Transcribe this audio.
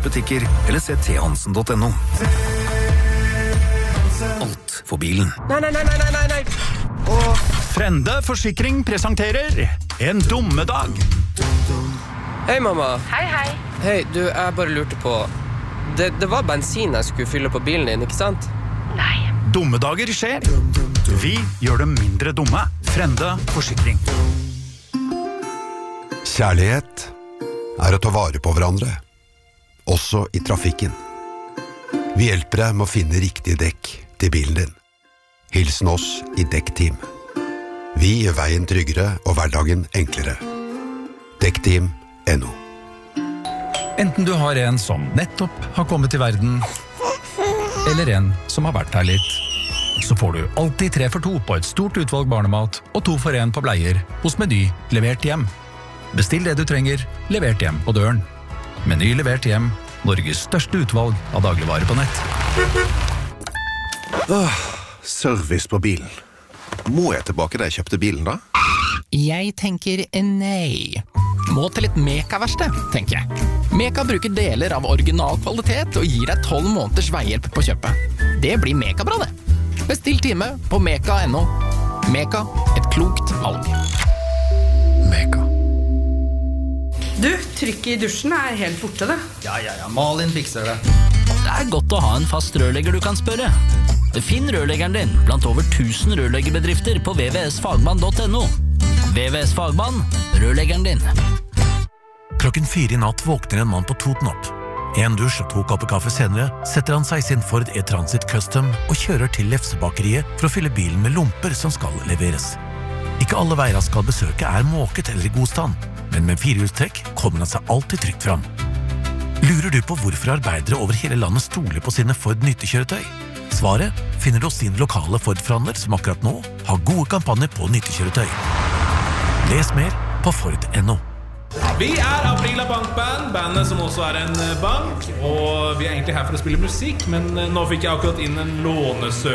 nettbutikker eller se thansen.no. Alt for bilen. Nei. Frende Forsikring presenterer En dummedag. Hei, mamma. Hei. Hei, du, jeg bare lurte på... Det var bensin jeg skulle fylle på bilen din, ikke sant? Nei. Dummedager skjer. Vi gjør dem mindre dumme. Frende Forsikring. Kjærlighet å ta vare på hverandre, også i trafikken. Vi hjelper deg med å finne riktig dekk til bilen din. Hilsen oss i Dekkteam. Vi gjør veien tryggere og hverdagen enklere. Dekkteam.no. Enten du har en som nettopp har kommet til verden, eller en som har vært her litt, så får du alltid 3 for 2 på et stort utvalg barnemat og 2 for 1 på bleier hos Meny levert hjem. Bestill det du trenger, levert hjem på døren. Meny levert hjem, Norges største utvalg av dagligvarer på nett. Service på bilen. Må jeg tilbake da jeg kjøpte bilen da? Jeg tenker nei. Må til et Meka-verksted, tenker jeg. Meka bruker deler av original kvalitet og gir deg 12 måneders veihjelp på kjøpet. Det blir Meka-bra det. Bestill time på meka.no. Meka, et klokt valg. Meka. Du, trykket i dusjen helt borte, det. Ja, Malin fikser det. Det godt å ha en fast rørlegger du kan spørre. Finn rørleggeren din blant over 1000 rørleggerbedrifter på vvsfagmann.no. VVS Fagmann, rørleggeren din. Klokken 4 i natt våkner en mann på Toten opp. En dusj og 2 kopper kaffe senere setter han seg i sin Ford E-Transit Custom og kjører til Lefsebakeriet for å fylle bilen med lomper som skal leveres. Ikke alle veier han skal besøke måket eller i god stand, men med 4-hjulstrekk kommer han seg alltid trygt fram. Lurer du på hvorfor arbeidere over hele landet stoler på sine Ford nyttekjøretøy? Svaret finner du hos din lokale Ford-forhandler som akkurat nå har gode kampanjer på nyttekjøretøy. Les mer på Ford.no. Vi Aprila Bankband, bandet som også en bank, og vi egentlig her for å spille musikk, men nå fikk jeg akkurat inn en lånesøknad